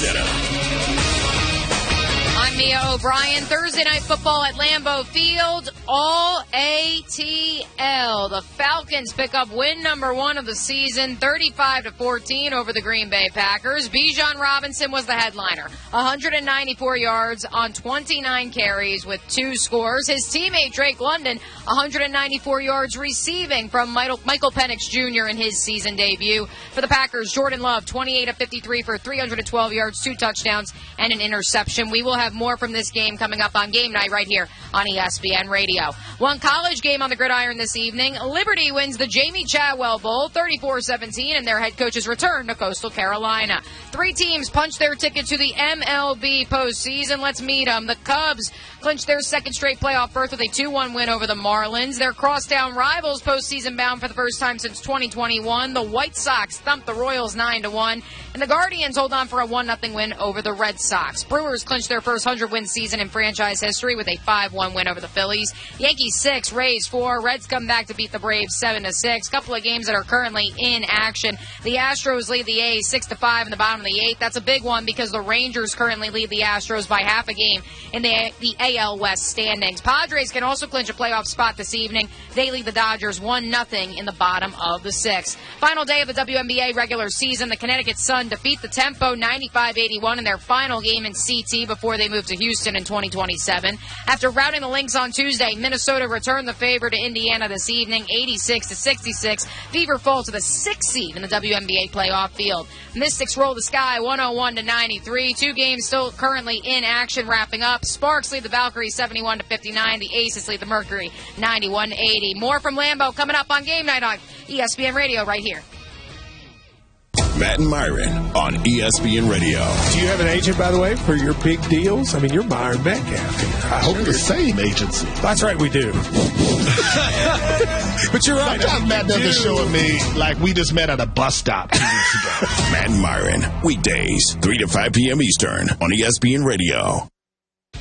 Center. I'm Mia O'Brien. Thursday Night Football at Lambeau Field. All ATL. The Falcons pick up win number 1 of the season, 35-14 over the Green Bay Packers. Bijan Robinson was the headliner. 194 yards on 29 carries with 2 scores. His teammate Drake London, 194 yards receiving from Michael Penix Jr. in his season debut. For the Packers, Jordan Love, 28 of 53 for 312 yards, 2 touchdowns, and an interception. We will have more from this game coming up on Game Night right here on ESPN Radio. One college game on the gridiron this evening. Liberty wins the Jamie Chadwell Bowl 34-17, and their head coaches return to Coastal Carolina. 3 teams punched their ticket to the MLB postseason. Let's meet them. The Cubs clinched their second straight playoff berth with a 2-1 win over the Marlins. Their crosstown rivals postseason bound for the first time since 2021. The White Sox thumped the Royals 9-1, and the Guardians hold on for a 1-0 win over the Red Sox. Brewers clinched their first 100-win season in franchise history with a 5-1 win over the Phillies. Yankees 6, Rays 4. Reds come back to beat the Braves 7-6. Couple of games that are currently in action. The Astros lead the A's 6-5 in the bottom of the 8th. That's a big one because the Rangers currently lead the Astros by half a game in the AL West standings. Padres can also clinch a playoff spot this evening. They lead the Dodgers 1-0 in the bottom of the 6th. Final day of the WNBA regular season. The Connecticut Sun defeat the Tempo 95-81 in their final game in CT before they move to Houston in 2027. After routing the Lynx on Tuesday, Minnesota returned the favor to Indiana this evening, 86-66. Fever fall to the 6th seed in the WNBA playoff field. Mystics roll the Sky 101-93. 2 games still currently in action, wrapping up. Sparks lead the Valkyries 71-59. The Aces lead the Mercury 91-80. More from Lambeau coming up on Game Night on ESPN Radio right here. Matt and Myron on ESPN Radio. Do you have an agent, by the way, for your big deals? I mean, you're Myron Metcalf here. I hope the same agency. That's right, we do. But you're right. Sometimes Matt doesn't show at me like we just met at a bus stop 2 weeks ago. Matt and Myron, weekdays, 3 to 5 p.m. Eastern on ESPN Radio.